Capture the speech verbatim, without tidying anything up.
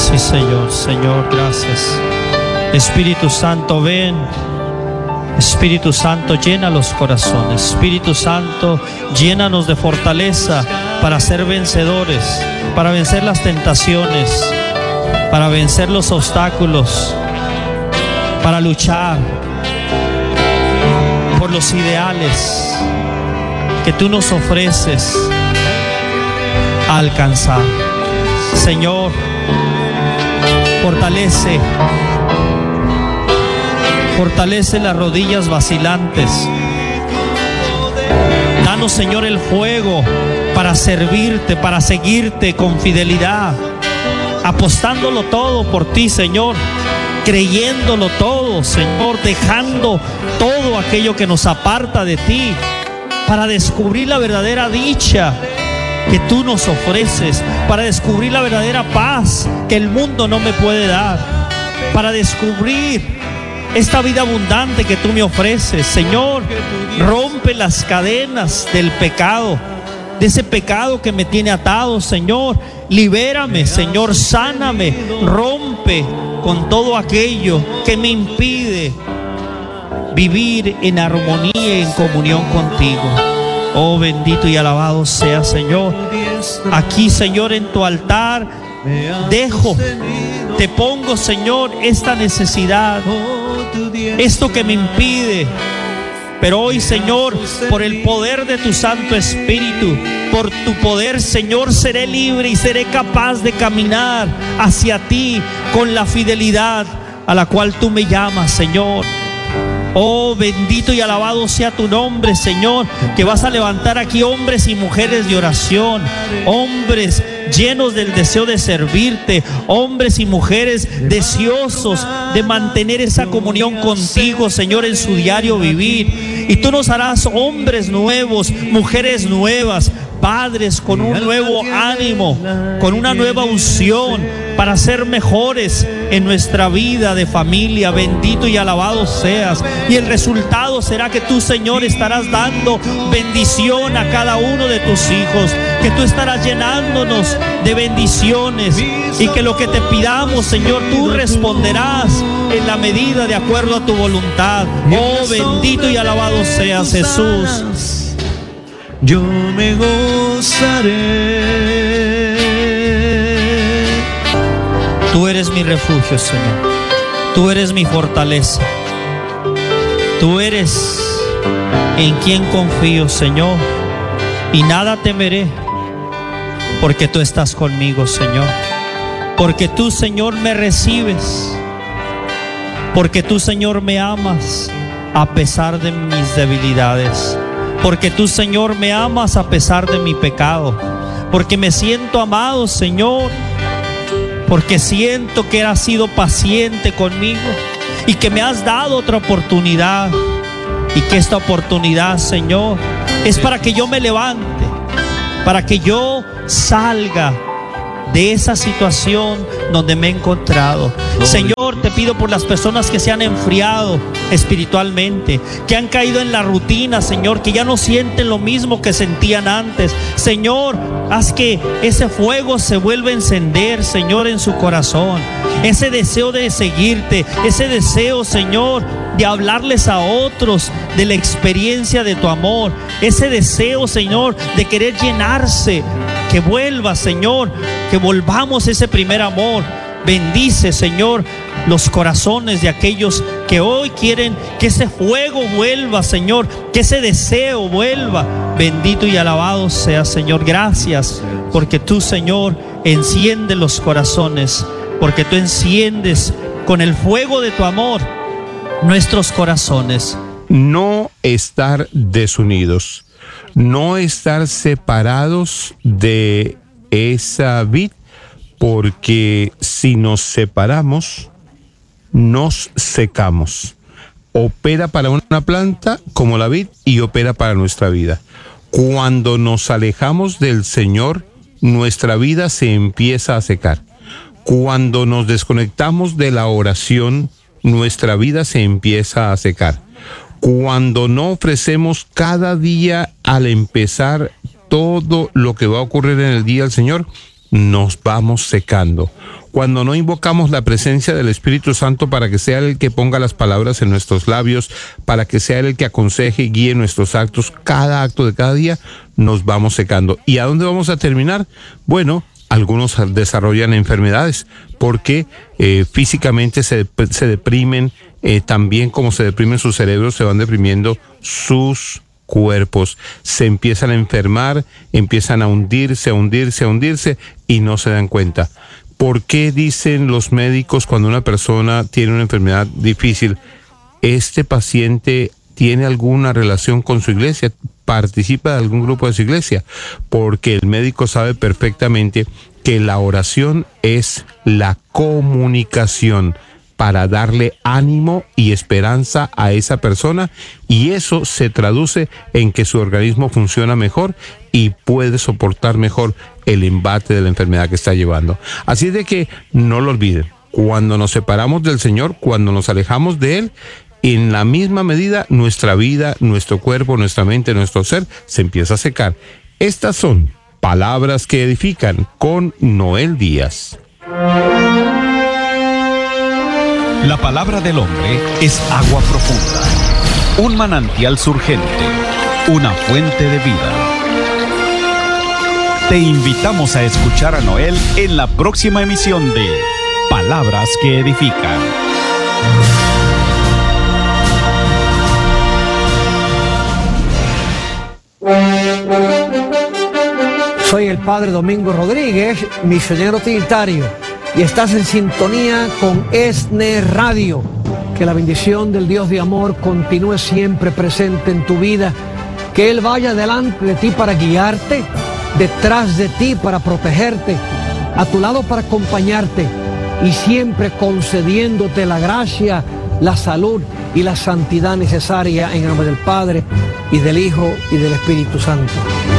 Sí, Señor, Señor, gracias. Espíritu Santo, ven. Espíritu Santo, llena los corazones. Espíritu Santo, llénanos de fortaleza para ser vencedores, para vencer las tentaciones, para vencer los obstáculos, para luchar por los ideales que tú nos ofreces a alcanzar. Señor, fortalece Fortalece las rodillas vacilantes. Danos, Señor, el fuego para servirte, para seguirte con fidelidad, apostándolo todo por ti, Señor, creyéndolo todo, Señor, dejando todo aquello que nos aparta de ti, para descubrir la verdadera dicha que tú nos ofreces, para descubrir la verdadera paz que el mundo no me puede dar, para descubrir esta vida abundante que tú me ofreces. Señor, rompe las cadenas del pecado, de ese pecado que me tiene atado. Señor, libérame, Señor, sáname, rompe con todo aquello que me impide vivir en armonía y en comunión contigo. Oh, bendito y alabado sea, Señor. Aquí, Señor, en tu altar dejo, te pongo, Señor, esta necesidad, esto que me impide. Pero hoy, Señor, por el poder de tu Santo Espíritu, por tu poder, Señor, seré libre y seré capaz de caminar hacia ti con la fidelidad a la cual tú me llamas, Señor. Oh, bendito y alabado sea tu nombre, Señor, que vas a levantar aquí hombres y mujeres de oración, hombres llenos del deseo de servirte, hombres y mujeres deseosos de mantener esa comunión contigo, Señor, en su diario vivir. Y tú nos harás hombres nuevos, mujeres nuevas, padres con un nuevo ánimo, con una nueva unción para ser mejores en nuestra vida de familia. Bendito y alabado seas. Y el resultado será que tú, Señor, estarás dando bendición a cada uno de tus hijos, que tú estarás llenándonos de bendiciones, y que lo que te pidamos, Señor, tú responderás en la medida de acuerdo a tu voluntad. Oh, bendito y alabado seas, Jesús. Yo me gozaré. Tú eres mi refugio, Señor. Tú eres mi fortaleza. Tú eres en quien confío, Señor. Y nada temeré, porque tú estás conmigo, Señor. Porque tú, Señor, me recibes. Porque tú, Señor, me amas a pesar de mis debilidades. Porque tú, Señor, me amas a pesar de mi pecado. Porque me siento amado, Señor. Porque siento que has sido paciente conmigo y que me has dado otra oportunidad. Y que esta oportunidad, Señor, es para que yo me levante, para que yo salga de esa situación donde me he encontrado. Señor, te pido por las personas que se han enfriado espiritualmente, que han caído en la rutina, Señor, que ya no sienten lo mismo que sentían antes. Señor, haz que ese fuego se vuelva a encender, Señor, en su corazón. Ese deseo de seguirte, ese deseo, Señor, de hablarles a otros de la experiencia de tu amor. Ese deseo, Señor, de querer llenarse. Que vuelva, Señor, que volvamos ese primer amor. Bendice, Señor, los corazones de aquellos que hoy quieren que ese fuego vuelva, Señor, que ese deseo vuelva. Bendito y alabado sea, Señor. Gracias, porque tú, Señor, enciendes los corazones, porque tú enciendes con el fuego de tu amor nuestros corazones. No estar desunidos, no estar separados de esa vid, porque si nos separamos, nos secamos. Opera para una planta como la vid y opera para nuestra vida. Cuando nos alejamos del Señor, nuestra vida se empieza a secar. Cuando nos desconectamos de la oración, nuestra vida se empieza a secar. Cuando no ofrecemos cada día al empezar todo lo que va a ocurrir en el día del Señor, nos vamos secando. cuando no invocamos la presencia del Espíritu Santo para que sea Él el que ponga las palabras en nuestros labios, para que sea Él el que aconseje y guíe nuestros actos, cada acto de cada día, nos vamos secando. ¿Y a dónde vamos a terminar? Bueno, algunos desarrollan enfermedades porque eh, físicamente se, se deprimen, eh, también como se deprimen sus cerebros, se van deprimiendo sus cuerpos, se empiezan a enfermar, empiezan a hundirse, a hundirse, a hundirse y no se dan cuenta. ¿Por qué dicen los médicos cuando una persona tiene una enfermedad difícil, este paciente tiene alguna relación con su iglesia, participa de algún grupo de su iglesia? Porque el médico sabe perfectamente que la oración es la comunicación para darle ánimo y esperanza a esa persona, y eso se traduce en que su organismo funciona mejor y puede soportar mejor el embate de la enfermedad que está llevando. Así de que no lo olviden, cuando nos separamos del Señor, cuando nos alejamos de Él, en la misma medida nuestra vida, nuestro cuerpo, nuestra mente, nuestro ser se empieza a secar. Estas son Palabras que Edifican con Noel Díaz. La palabra del hombre es agua profunda, un manantial surgente, una fuente de vida. Te invitamos a escuchar a Noel en la próxima emisión de Palabras que Edifican. Soy el Padre Domingo Rodríguez, misionero trinitario, y estás en sintonía con ESNE Radio. Que la bendición del Dios de amor continúe siempre presente en tu vida, que Él vaya delante de ti para guiarte, detrás de ti para protegerte, a tu lado para acompañarte, y siempre concediéndote la gracia, la salud y la santidad necesaria, en el nombre del Padre, y del Hijo, y del Espíritu Santo.